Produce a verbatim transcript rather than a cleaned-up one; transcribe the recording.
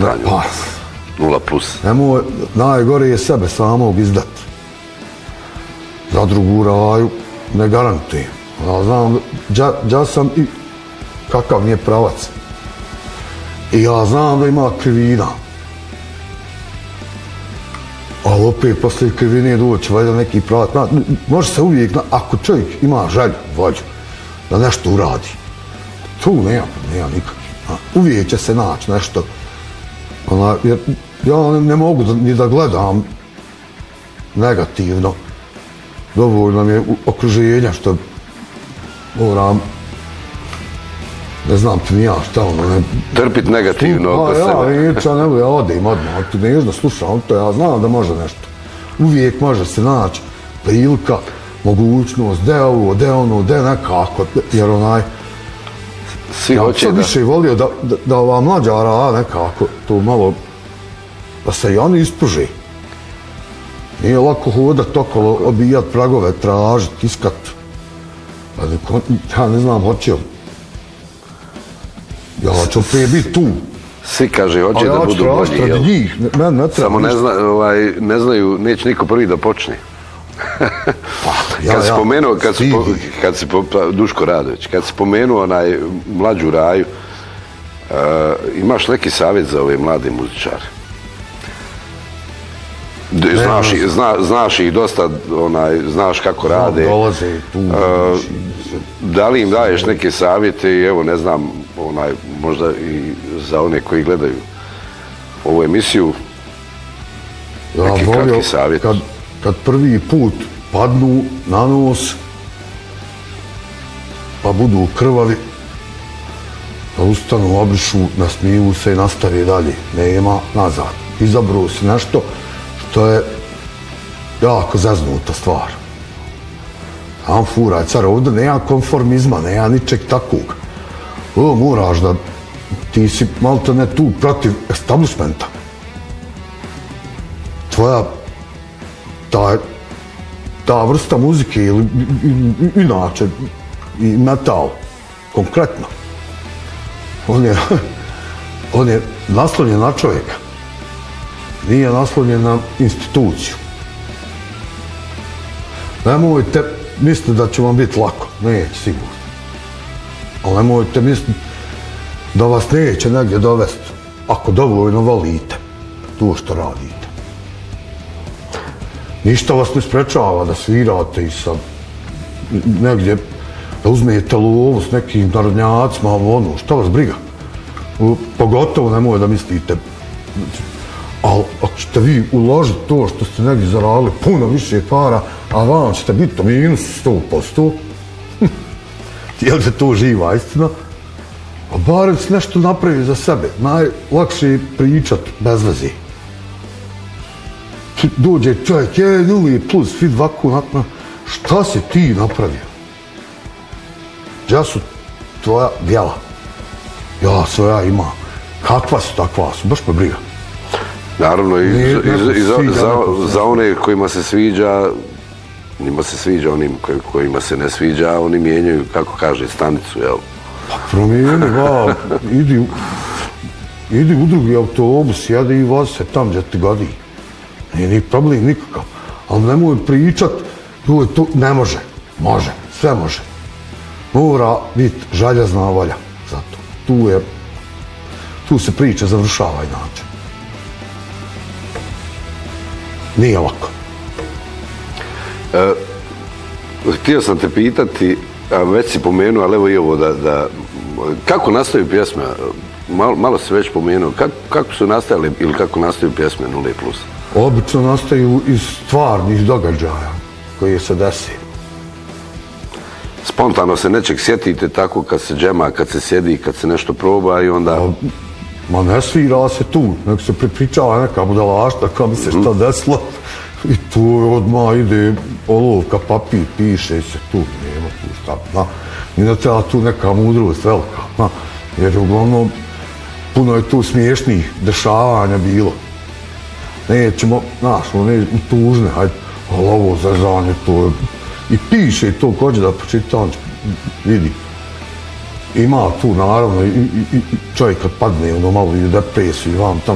pitanju? Pa, Nula plus. Nemoj, najgore je sebe samog izdat. Za drugu raju ne garantujem. Ja znam, ja, ja sam i kakav mi je pravac. I ja znam da ima krivina. Ali opet posle krivine doći valjda neki pravac. Može se uvijek, ako čovjek ima želju, volju, da nešto uradi, tu nema, nema nikakvih. Uvijek će se naći nešto. Ona, jer ja ne, ne mogu da, ni da gledam negativno. Dovoljno mi je okruženja što moram, ne znam ti ni ja šta ono, ne... Trpit negativno oko sebe. Pa ja neću, ja ne volim, ja odim odmah, tu neću da slušam to, ja znam da može nešto. Uvijek može se naći prilika, mogućnost, de ovo, de ono, de nekako, jer onaj... Svi hoće da... Ja više volio da, da, da ova mlađara nekako to malo, da se i oni ispruži. Nije lako hodat okolo, obijat pragove, tražit, iskat. Ja ne znam, hoće li. Ja ću prije biti tu. Svi kaže, hoće da budu bolji, jel? Njih, ne, ne Samo ne, zna, ovaj, ne znaju, neće niko prvi da počne. ja, kad si ja, pomenuo, kad si, po, kad si po, Duško Radović, kad si pomenuo onaj mlađu Raju, uh, imaš neki savjet za ove mlade muzičare? Znaš, ne, zna, znaš ih dosta, onaj, znaš kako znam, rade. Dolaze tu. Uh, da li im daješ neke savjete i evo, ne znam, onaj, možda i za one koji gledaju ovu emisiju, ja neki kratki savjet. Kad, kad prvi put padnu na nos, pa budu krvavi, da ustanu, obrišu, nasmiju se i nastave dalje. Nema nazad. Izabru si nešto što je jako zaznuta stvar. Tam furaj, car, ovdje nema konformizma, nema ničeg takvog. O, moraš da ti si malto ne tu protiv establishmenta. Tvoja ta, ta vrsta muzike ili inače i metal, konkretno, on je, on je naslonjen na čovjeka. Nije naslonjen na instituciju. Nemojte misliti da će vam biti lako. Neće, sigurno. Ali nemojte misliti da vas neće negdje dovesti ako dovoljno volite to što radite. Ništa vas ne sprečava da svirate i sa negdje, da uzmete lovu s nekim narodnjacima, ono, šta vas briga. Pogotovo nemoj da mislite. Ali ako ćete vi uložiti to što ste negdje zaradili puno više para, a vam ćete biti to minus sto posto, je li to živa istina? A barem se nešto napravi za sebe. Najlakše je pričat bez veze. Dođe čovjek, je nuli plus, vid vaku, nakon, šta si ti napravio? Ja su tvoja djela. Ja svoja imam. Kakva su, takva su, baš me briga. Naravno, i, ne, i, i za, za, za one kojima se sviđa, njima se sviđa, onim kojima se ne sviđa, oni mijenjaju, kako kaže, stanicu, jel? Pa promijeni, va, idi, idi u drugi autobus, jedi i vozi se tam gdje ti godi. Nije ni problem nikakav. Ali nemoj pričat, joj, to ne može. Može, sve može. Mora biti željezna volja za to. Tu je, tu se priča završava inače. Nije lako. E, htio sam te pitati, a već si pomenuo, ali evo i ovo da, da kako nastaju pjesme? Malo, malo si već pomenuo. Kako, kako su nastajale ili kako nastaju pjesme Nula plus? Obično nastaju iz stvarnih događaja koje se desi. Spontano se nečeg sjetite tako kad se džema, kad se sjedi, kad se nešto proba i onda... A, ma ne svira se tu, nek se pripričava neka budalašta kad bi se šta desilo i tu odmah ide olovka, papir, piše se tu, nema tu šta. Na, i ne treba tu neka mudrost velika, na, jer uglavnom puno je tu smiješnih dešavanja bilo. Nećemo, znaš, ne tužne, hajde, ali ovo zazanje, to je... I piše to, ko će da počita, on vidi. Ima tu, naravno, i, i, i čovjek kad padne, ono malo i u depresiju, vam tam